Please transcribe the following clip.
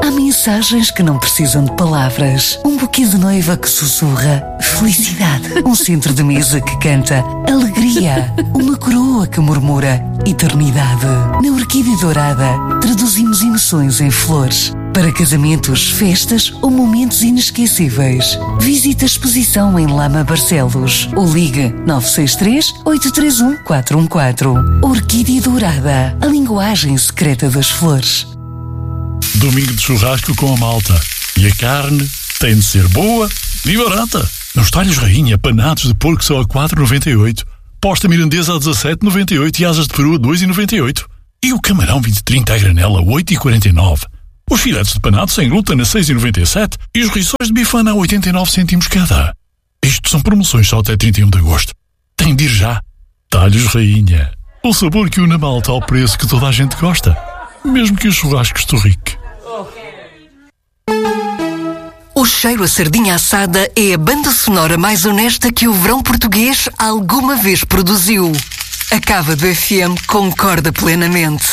Há mensagens que não precisam de palavras. Um buquê de noiva que sussurra felicidade. Um centro de mesa que canta alegria. Uma coroa que murmura eternidade. Na Orquídea Dourada, traduzimos emoções em flores. Para casamentos, festas ou momentos inesquecíveis. Visite a exposição em Lama Barcelos ou ligue 963-831-414. Orquídea Dourada, a linguagem secreta das flores. Domingo de churrasco com a malta. E a carne tem de ser boa e barata. Nos talhos rainha, panados de porco só a 4,98. Posta mirandesa a 17,98 e asas de peru a 2,98. E o camarão 20-30 a granela a 8,49. Os filetes de panado sem glúten a 6,97 e os rissóis de bifana a 89 cêntimos cada. Isto são promoções só até 31 de agosto. Tem de ir já. Talhos rainha. O sabor que une a malta ao preço que toda a gente gosta. Mesmo que o churrasco estorrique. O Cheiro a Sardinha Assada é a banda sonora mais honesta que o verão português alguma vez produziu. A Cava do FM concorda plenamente.